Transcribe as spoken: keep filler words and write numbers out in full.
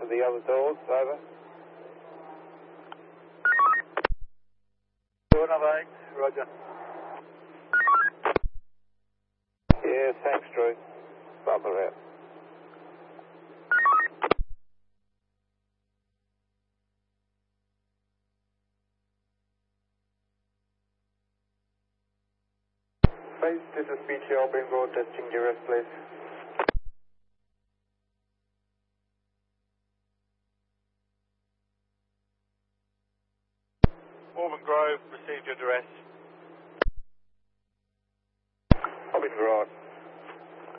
of the other doors, over. Door number eight, roger. Yeah, thanks, Drew. Bubble out. Base, this is P T Albany Road, testing duress, please. Auburn Grove, received your duress. I'll be right.